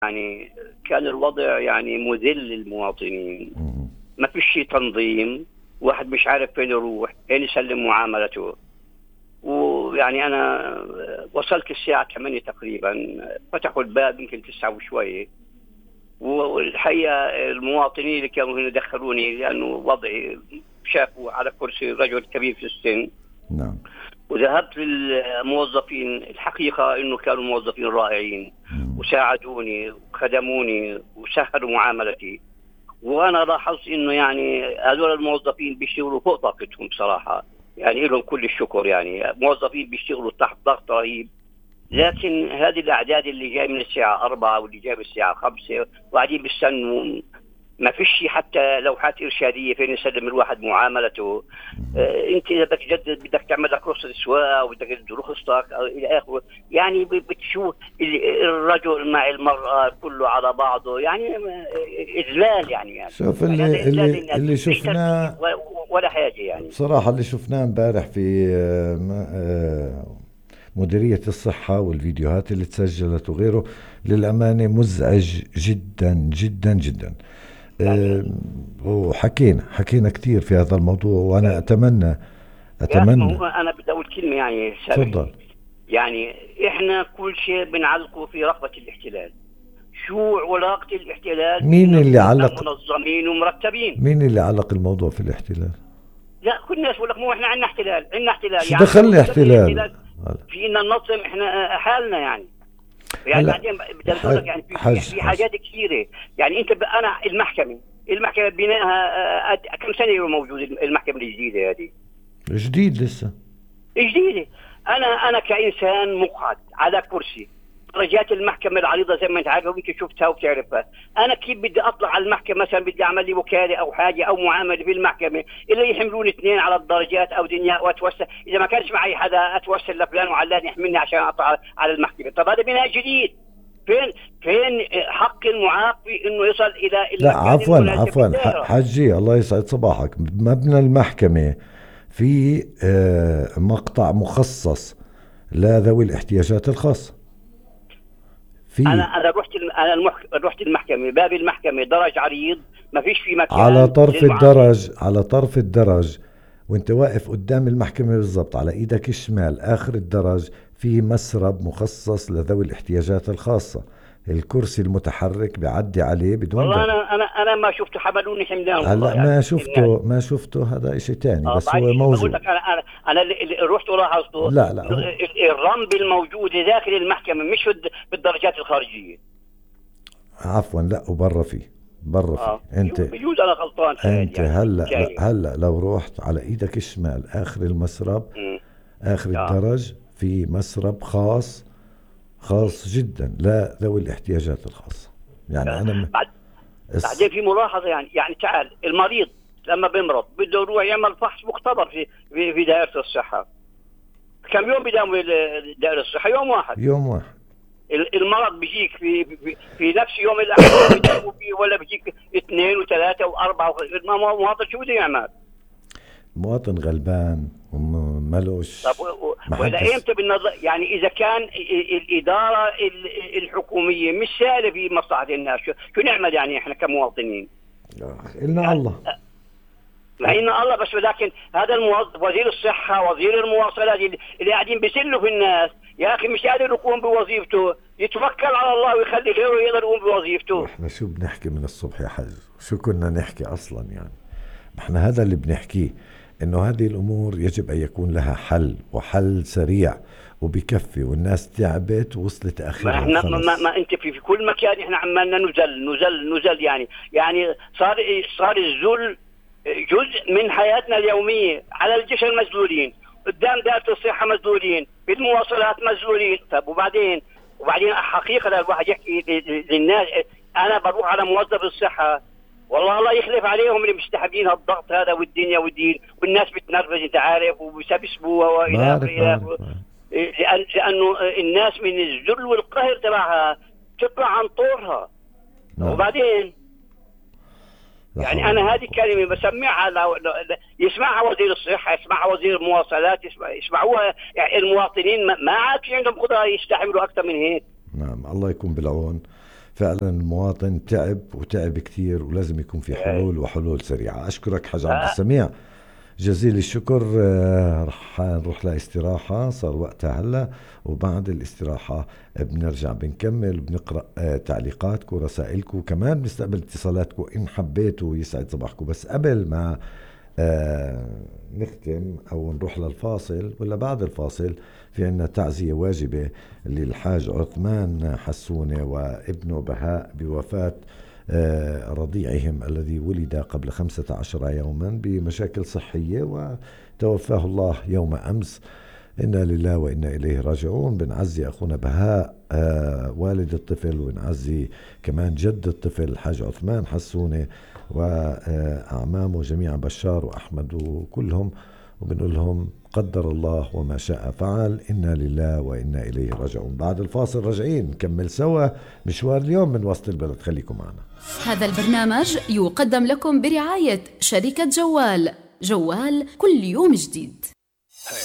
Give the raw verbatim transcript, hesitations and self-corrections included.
يعني كان الوضع يعني مذل للمواطنين، ما فيش تنظيم، واحد مش عارف فين يروح، فين يسلم معاملته. ويعني أنا وصلت الساعة ثمانية تقريبا، فتحوا الباب يمكن تسعة وشوية، والحقيقة المواطنين اللي كانوا هنا دخلوني لأنه وضعي شافوا على كرسي رجل كبير في السن. نعم. وذهبت للموظفين، الحقيقة إنه كانوا موظفين رائعين وساعدوني وخدموني وسهلوا معاملتي. وأنا لاحظت إنه يعني هذول الموظفين بيشتغلوا فوق طاقتهم بصراحة، يعني لهم كل الشكر. يعني موظفين بيشتغلوا تحت ضغط رهيب، لكن هذه الأعداد اللي جاي من الساعة أربعة واللي جاي من الساعة خمسة وقاعدين بيستنوا، ما فيش حتى لوحات إرشادية فين يسلم الواحد معاملته. آه انت اذا بدك تجدد بدك تعمل لك رخصة سواقة وبدك تجدد رخصتك او الى اخره، يعني بتشوف الرجل مع المرأة كله على بعضه، يعني اذلال. يعني, يعني شوف اللي يعني اللي, اللي شفناه ولا حاجة. يعني بصراحة اللي شفناه امبارح في مديرية الصحة والفيديوهات اللي تسجلت وغيره للأمانة مزعج جدا جدا جدا. أه وحكينا حكينا كثير في هذا الموضوع، وأنا أتمنى أتمنى هو أنا بدي أقول كلمة يعني تفضل. يعني إحنا كل شيء بنعلقه في رقبة الاحتلال. شو علاقة الاحتلال؟ مين اللي علق؟ منظمين ومرتبين. مين اللي علق الموضوع في الاحتلال؟ لا كل الناس يقول لك مو إحنا عندنا احتلال، عندنا احتلال. شو دخلنا احتلال؟ في إن ننظم إحنا حالنا. يعني يعني بعدين بدي أقول لك يعني في, حج في حاجات كثيرة. يعني أنت أنا المحكمة المحكمة بنائها كم سنة موجود المحكمة الجديدة هذه؟ جديد لسه جديدة. أنا أنا كإنسان مقعد على كرسي، درجات المحكمة العريضة زي ما أنت عارف وأنت شفتها وبتعرفها. أنا كيف بدي أطلع على المحكمة مثلا بدي أعمل لي وكالة أو حاجة أو معاملة في المحكمة اللي يحملوني اثنين على الدرجات أو دنيا وأتوسل، إذا ما كانش معي حدا أتوسل لفلان وعلان يحملني عشان أطلع على المحكمة. طب هذا بناء جديد. فين فين حق المعاقي إنه يصل إلى لا عفوا عفوا حجي الله يسعد صباحك. مبنى المحكمة في مقطع مخصص لذوي الاحتياجات الخاصة. في انا انا رحت انا المح... رحت المحكمة، باب المحكمة درج عريض، ما فيش في مكان على طرف الدرج، على طرف الدرج وانت واقف قدام المحكمة بالضبط على ايدك الشمال اخر الدرج في مسرب مخصص لذوي الاحتياجات الخاصة. الكرسي المتحرك بيعدي عليه بدون والله انا انا انا ما شفته، حملوني حملان. هلا ما يعني شفته ما شفته هذا شيء ثاني. آه بس هو موجود. بقول لك انا انا انا اللي رحت ولاحظته لا لا الرمب الموجود داخل المحكمة مش في الدرجات الخارجية. عفوا لا وبرا فيه برا فيه. آه. انت بيجوز انا غلطان. انت يعني هلا هلا لو رحت على ايدك الشمال اخر المسرب م. اخر آه. الدرج في مسرب خاص خاص جدا لذوي الاحتياجات الخاصة. يعني آه. انا م... بعد بعدين في ملاحظة. يعني يعني تعال المريض لما بيمرض بده يروح يعمل فحص مختبر في في, في دائرة الصحة. كم يوم بداوم دائرة الصحة؟ يوم واحد. يوم واحد. المرض بيجيك في في, في نفس يوم الأحد بيجيبوا فيه، ولا بيجيك اثنين وثلاثة وأربعة. المواطن شو بده يعمل؟ مواطن غلبان ومالوش. طب ولا امتى بالنظر؟ يعني إذا كان الإدارة الحكومية مش سالة في مصلحة الناس، شو نعمل يعني إحنا كمواطنين؟ إلنا يعني الله. مع إن الله بس، ولكن هذا الموظف وزير الصحة وزير المواصلات اللي قاعدين بيسلوا في الناس، يا أخي مش قادر يقوم بوظيفته، يتوكل على الله ويخلي غيره يقدر يقوم بوظيفته. احنا شو بنحكي من الصبح يا حج؟ شو كنا نحكي أصلا؟ يعني احنا هذا اللي بنحكيه، إنه هذه الأمور يجب أن يكون لها حل وحل سريع وبكفي، والناس تعبت ووصلت آخرها. ما احنا ما, ما, ما انت في, في كل مكان احنا عمالنا نزل نزل نزل. يعني يعني صار صار الذل جزء من حياتنا اليومية. على الجيش المسؤولين، قدام دائرة الصحة مسؤولين، بالمواصلات مسؤولين. طب وبعدين وبعدين حقيقة الواحد يحكي للناس. أنا بروح على موظف الصحة، والله الله يخلف عليهم اللي مستحبين هالضغط هذا والدنيا والدين، والناس بتنرفز انت عارف وبيسبسبوها والى اخره. لأن لأنه الناس من الذل والقهر تبعها تطلع عن طورها. وبعدين يعني أنا هذه الكلمة بسمعها لو يسمعها وزير الصحة، يسمعها وزير المواصلات، يسمع يسمعوها يعني المواطنين ما عاد في عندهم قدرة يستحملوا أكثر من هيك. نعم الله يكون بالعون. فعلا المواطن تعب وتعب كتير، ولازم يكون في حلول وحلول سريعة. أشكرك حاج عبد السميع جزيل الشكر. رح نروح لاستراحة، صار وقتها هلا، وبعد الاستراحة بنرجع بنكمل بنقرأ تعليقاتكم ورسائلكم، وكمان بنستقبل اتصالاتكم إن حبيتوا. يسعد صباحكم. بس قبل ما آه نختم أو نروح للفاصل، ولا بعد الفاصل، في عنا تعزية واجبة للحاج عثمان حسونة وابنه بهاء بوفاة آه رضيعهم الذي ولد قبل خمسة عشر يوما بمشاكل صحية، وتوفاه الله يوم أمس. إنا لله وإنا إليه راجعون. بنعزي أخونا بهاء آه والد الطفل، ونعزي كمان جد الطفل الحاج عثمان حسونة وأعمامه جميعا، بشار وأحمد وكلهم، وبنقول لهم قدر الله وما شاء فعل. إنا لله وإنا إليه راجعون. بعد الفاصل راجعين نكمل سوا مشوار اليوم من وسط البلد. خليكم معنا. هذا البرنامج يقدم لكم برعاية شركة جوال. جوال كل يوم جديد.